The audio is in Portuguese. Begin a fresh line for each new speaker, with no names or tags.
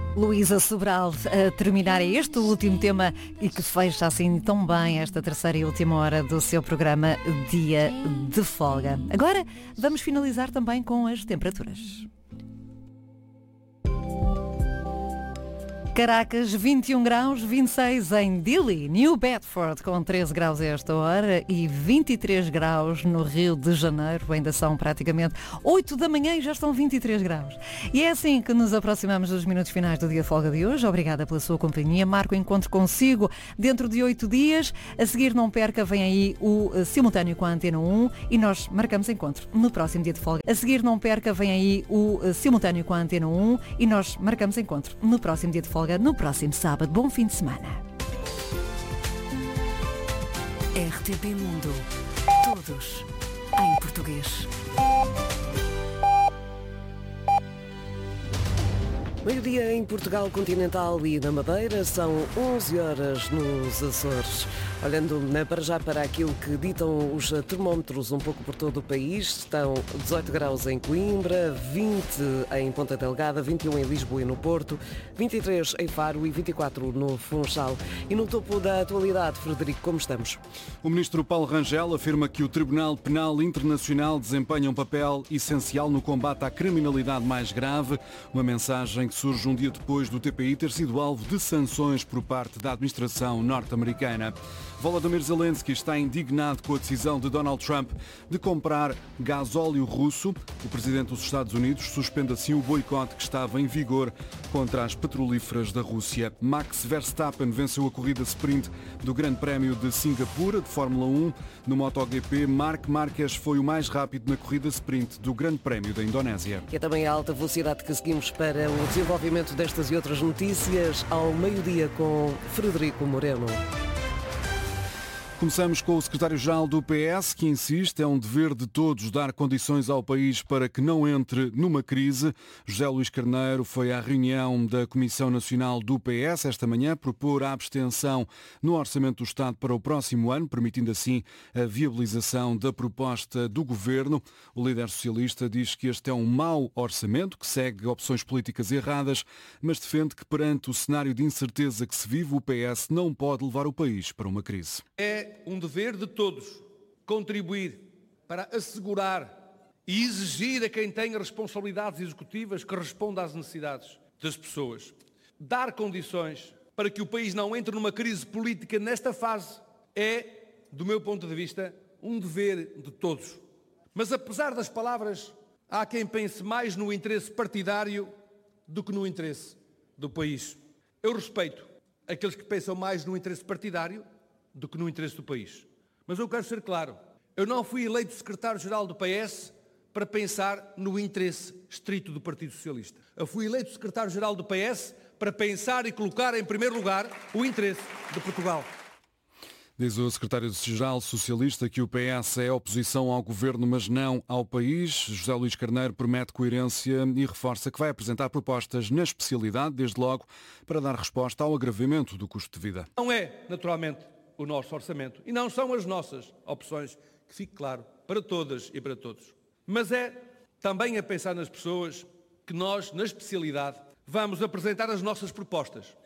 Luísa Sobral a terminar este último tema e que fecha assim tão bem esta terceira e última hora do seu programa Dia de Folga. Agora vamos finalizar também com as temperaturas. Caracas, 21 graus, 26 em Dili, New Bedford, com 13 graus a esta hora e 23 graus no Rio de Janeiro. Ainda são praticamente 8 da manhã e já estão 23 graus. E é assim que nos aproximamos dos minutos finais do Dia de Folga de hoje. Obrigada pela sua companhia. Marco o encontro consigo dentro de 8 dias. A seguir, não perca, vem aí o simultâneo com a Antena 1 e nós marcamos encontro no próximo Dia de Folga. A seguir, não perca, vem aí o simultâneo com a Antena 1 e nós marcamos encontro no próximo Dia de Folga. No próximo sábado. Bom fim de semana.
RTP Mundo. Todos em português.
Meio-dia em Portugal Continental e na Madeira, são 11 horas nos Açores. Olhando para já para aquilo que ditam os termómetros um pouco por todo o país, estão 18 graus em Coimbra, 20 em Ponta Delgada, 21 em Lisboa e no Porto, 23 em Faro e 24 no Funchal. E no topo da atualidade, Frederico, como estamos?
O ministro Paulo Rangel afirma que o Tribunal Penal Internacional desempenha um papel essencial no combate à criminalidade mais grave, uma mensagem que surge um dia depois do TPI ter sido alvo de sanções por parte da administração norte-americana. Volodymyr Zelensky está indignado com a decisão de Donald Trump de comprar gasóleo russo. O presidente dos Estados Unidos suspende assim o boicote que estava em vigor contra as petrolíferas da Rússia. Max Verstappen venceu a corrida sprint do Grande Prémio de Singapura de Fórmula 1. No MotoGP, Marc Marquez foi o mais rápido na corrida sprint do Grande Prémio da Indonésia.
E é também a alta velocidade que seguimos para o desenvolvimento destas e outras notícias ao meio-dia com Frederico Moreno.
Começamos com o secretário-geral do PS, que insiste, é um dever de todos dar condições ao país para que não entre numa crise. José Luís Carneiro foi à reunião da Comissão Nacional do PS esta manhã propor a abstenção no Orçamento do Estado para o próximo ano, permitindo assim a viabilização da proposta do Governo. O líder socialista diz que este é um mau orçamento, que segue opções políticas erradas, mas defende que perante o cenário de incerteza que se vive, o PS não pode levar o país para uma crise.
É um dever de todos contribuir para assegurar e exigir a quem tenha responsabilidades executivas que responda às necessidades das pessoas. Dar condições para que o país não entre numa crise política nesta fase é, do meu ponto de vista, um dever de todos. Mas apesar das palavras, há quem pense mais no interesse partidário do que no interesse do país. Eu respeito aqueles que pensam mais no interesse partidário do que no interesse do país. Mas eu quero ser claro, eu não fui eleito secretário-geral do PS para pensar no interesse estrito do Partido Socialista. Eu fui eleito secretário-geral do PS para pensar e colocar em primeiro lugar o interesse de Portugal.
Diz o secretário-geral socialista que o PS é oposição ao governo, mas não ao país. José Luís Carneiro promete coerência e reforça que vai apresentar propostas na especialidade, desde logo, para dar resposta ao agravamento do custo de vida.
Não é, naturalmente, o nosso orçamento e não são as nossas opções, que fique claro, para todas e para todos. Mas é também a pensar nas pessoas que nós, na especialidade, vamos apresentar as nossas propostas.